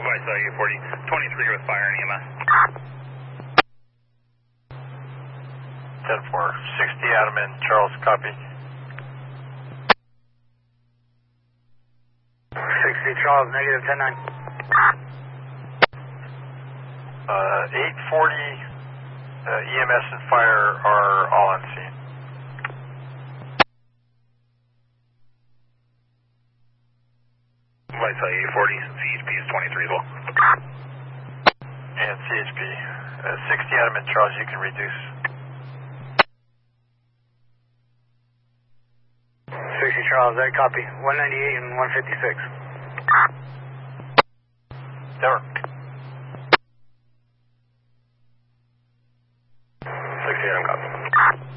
Twice U40, 23 with fire and EMS. 10-4, 60 Adam and Charles, copy. 60 Charles, negative 10-9. 840 EMS and fire are all on scene. Twice U40, CHP is 23 as well. And CHP, 60 Adam and Charles, you can reduce. 60 Charles, I copy. 198 and 156. Denver. 60 Adam, copy.